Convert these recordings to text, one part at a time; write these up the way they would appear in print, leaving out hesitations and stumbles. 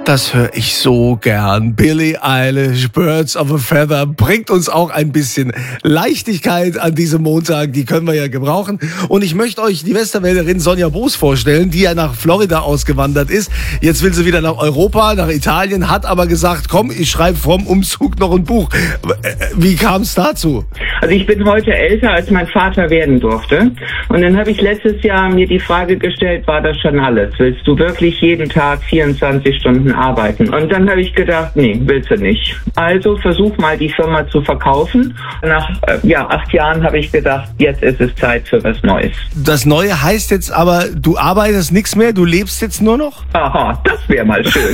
Das höre ich so gern. Billie Eilish, Birds of a Feather, bringt uns auch ein bisschen Leichtigkeit an diesem Montag. Die können wir ja gebrauchen. Und ich möchte euch die Westerwälderin Sonja Boos vorstellen, die ja nach Florida ausgewandert ist. Jetzt will sie wieder nach Europa, nach Italien, hat aber gesagt, komm, ich schreibe vorm Umzug noch ein Buch. Wie kam es dazu? Also ich bin heute älter, als mein Vater werden durfte. Und dann habe ich letztes Jahr mir die Frage gestellt, war das schon alles? Willst du wirklich jeden Tag 24 Stunden arbeiten? Und dann habe ich gedacht, nee, willst du nicht. Also versuch mal die Firma zu verkaufen. Nach 8 Jahren habe ich gedacht, jetzt ist es Zeit für was Neues. Das Neue heißt jetzt aber, du arbeitest nichts mehr, du lebst jetzt nur noch? Aha, das wäre mal schön.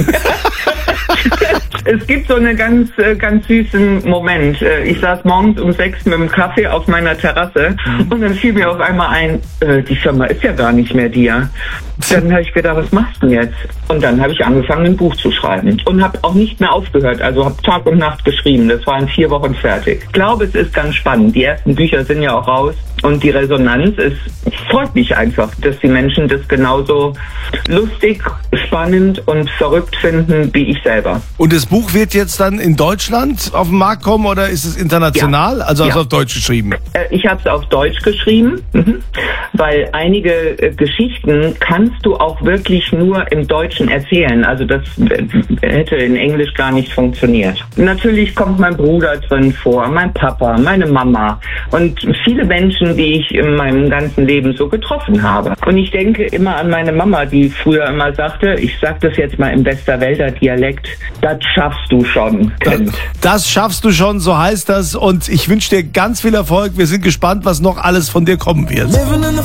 Es gibt so einen ganz süßen Moment. Ich saß morgens um 6 mit dem Kaffee auf meiner Terrasse und dann fiel mir auf einmal ein, die Firma ist ja gar nicht mehr dir. Dann habe ich gedacht, was machst du denn jetzt? Und dann habe ich angefangen, ein Buch zu schreiben und habe auch nicht mehr aufgehört. Also habe Tag und Nacht geschrieben. Das war in 4 Wochen fertig. Ich glaube, es ist ganz spannend. Die ersten Bücher sind ja auch raus und die Resonanz freut mich einfach, dass die Menschen das genauso lustig, spannend und verrückt finden wie ich selber. Und das Buch wird jetzt dann in Deutschland auf den Markt kommen oder ist es international? Ja. Also hast du auf Deutsch geschrieben? Ich habe es auf Deutsch geschrieben, weil einige Geschichten kannst du auch wirklich nur im Deutschen erzählen. Also das hätte in Englisch gar nicht funktioniert. Natürlich kommt mein Bruder drin vor, mein Papa, meine Mama und viele Menschen, die ich in meinem ganzen Leben so getroffen habe. Und ich denke immer an meine Mama, die früher immer sagte, ich sag das jetzt mal im Westerwälder Dialekt, das schaffst du schon, Kind. Das schaffst du schon, so heißt das. Und ich wünsche dir ganz viel Erfolg. Wir sind gespannt, was noch alles von dir kommen wird.